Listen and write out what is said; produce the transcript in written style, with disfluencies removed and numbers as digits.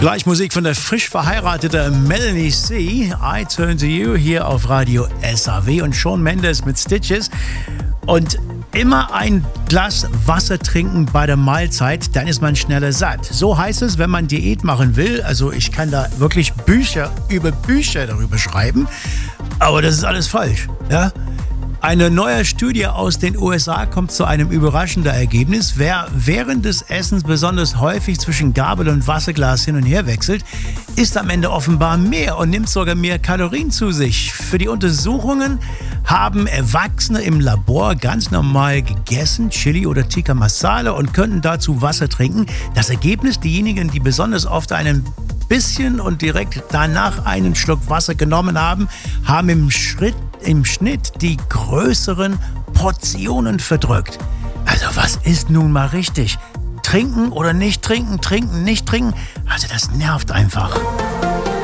Gleich Musik von der frisch verheirateten Melanie C. I Turn to You hier auf Radio SAW und Shawn Mendes mit Stitches. Und immer ein Glas Wasser trinken bei der Mahlzeit, dann ist man schneller satt. So heißt es, wenn man Diät machen will. Also ich kann da wirklich Bücher über Bücher darüber schreiben, aber das ist alles falsch. Ja? Eine neue Studie aus den USA kommt zu einem überraschenden Ergebnis. Wer während des Essens besonders häufig zwischen Gabel und Wasserglas hin und her wechselt, isst am Ende offenbar mehr und nimmt sogar mehr Kalorien zu sich. Für die Untersuchungen haben Erwachsene im Labor ganz normal gegessen, Chili oder Tikka Masala, und könnten dazu Wasser trinken. Das Ergebnis: diejenigen, die besonders oft einen bisschen und direkt danach einen Schluck Wasser genommen haben, haben im Schnitt die größeren Portionen verdrückt. Also was ist nun mal richtig? Trinken oder nicht trinken, trinken, nicht trinken? Also das nervt einfach.